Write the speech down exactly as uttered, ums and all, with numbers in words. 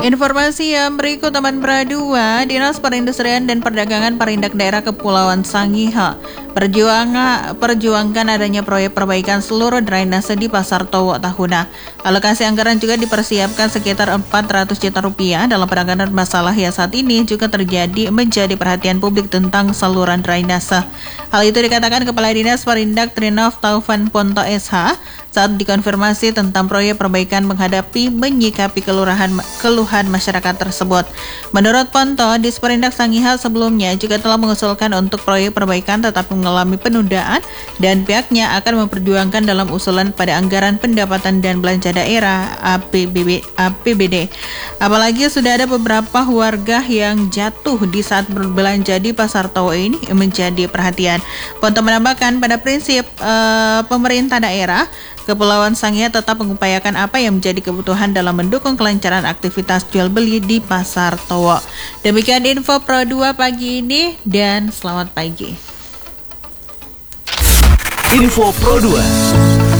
Informasi yang berikut teman Pradua, Dinas Perindustrian dan Perdagangan Perindak Daerah Kepulauan Sangihe perjuangan perjuangkan adanya proyek perbaikan seluruh drainase di Pasar Towo Tahuna. Alokasi anggaran juga dipersiapkan sekitar empat ratus juta rupiah dalam penanganan masalah yang saat ini juga terjadi menjadi perhatian publik tentang saluran drainase. Hal itu dikatakan Kepala Dinas Perindak Trinov Taufan Ponto S H saat dikonfirmasi tentang proyek perbaikan menghadapi menyikapi kelurahan keluhan masyarakat tersebut. Menurut Ponto, Disperindak Sangihe sebelumnya juga telah mengusulkan untuk proyek perbaikan tetapi mengalami penundaan dan pihaknya akan memperjuangkan dalam usulan pada anggaran pendapatan dan belanja daerah A P B D. Apalagi sudah ada beberapa warga yang jatuh di saat berbelanja di Pasar Towo ini menjadi perhatian. Ponto menambahkan pada prinsip uh, pemerintah daerah Kepulauan Sangihe tetap mengupayakan apa yang menjadi kebutuhan dalam mendukung kelancaran aktivitas jual beli di Pasar Towo. Demikian info Pro dua pagi ini dan selamat pagi. Info Pro dua.